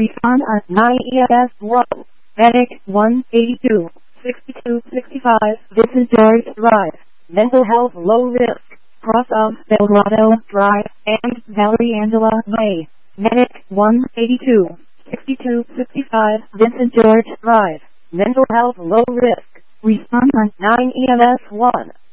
Respond on 9 EMS 1. Medic 182, 6265. This is George Drive. Mental health low risk. Cross of Belgrado Drive and Valerie Angela Way. Medic 182, 6265. This is George Drive. Mental health low risk. Respond on 9 EMS 1.